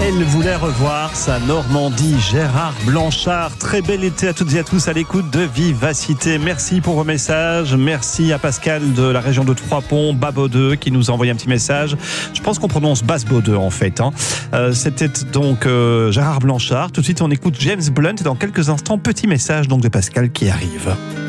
Elle voulait revoir sa Normandie. Gérard Blanchard, très bel été à toutes et à tous à l'écoute de Vivacité. Merci pour vos messages. Merci à Pascal de la région de Trois-Ponts, Babodeux, qui nous a envoyé un petit message. Je pense qu'on prononce Basse-Baudeux en fait. C'était donc Gérard Blanchard. Tout de suite, on écoute James Blunt. Et dans quelques instants, petit message donc de Pascal qui arrive.